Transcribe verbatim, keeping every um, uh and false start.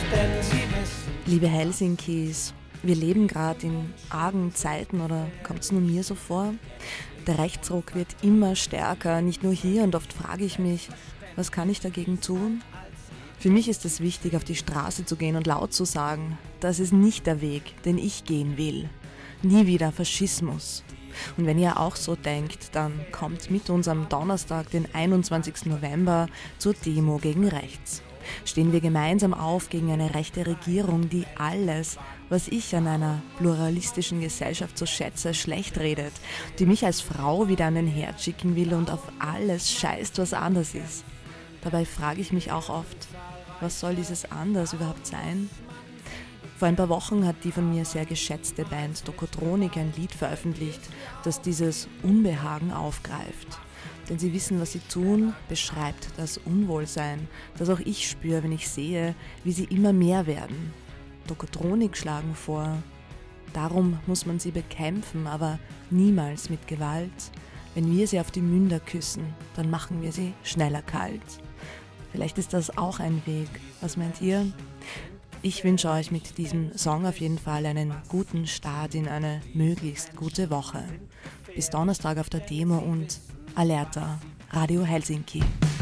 denn sie wissen. Liebe Helsinkis, wir leben gerade in argen Zeiten, oder kommt es nur mir so vor? Der Rechtsruck wird immer stärker, nicht nur hier, und oft frage ich mich, was kann ich dagegen tun? Für mich ist es wichtig, auf die Straße zu gehen und laut zu sagen, das ist nicht der Weg, den ich gehen will. Nie wieder Faschismus. Und wenn ihr auch so denkt, dann kommt mit uns am Donnerstag, den einundzwanzigsten November, zur Demo gegen rechts. Stehen wir gemeinsam auf gegen eine rechte Regierung, die alles, was ich an einer pluralistischen Gesellschaft so schätze, schlecht redet, die mich als Frau wieder an den Herd schicken will und auf alles scheißt, was anders ist. Dabei frage ich mich auch oft, was soll dieses Anders überhaupt sein? Vor ein paar Wochen hat die von mir sehr geschätzte Band Tokotronik ein Lied veröffentlicht, das dieses Unbehagen aufgreift. Denn sie wissen, was sie tun, beschreibt das Unwohlsein, das auch ich spüre, wenn ich sehe, wie sie immer mehr werden. Tokotronik schlagen vor, darum muss man sie bekämpfen, aber niemals mit Gewalt. Wenn wir sie auf die Münder küssen, dann machen wir sie schneller kalt. Vielleicht ist das auch ein Weg. Was meint ihr? Ich wünsche euch mit diesem Song auf jeden Fall einen guten Start in eine möglichst gute Woche. Bis Donnerstag auf der Demo und Alerta, Radio Helsinki.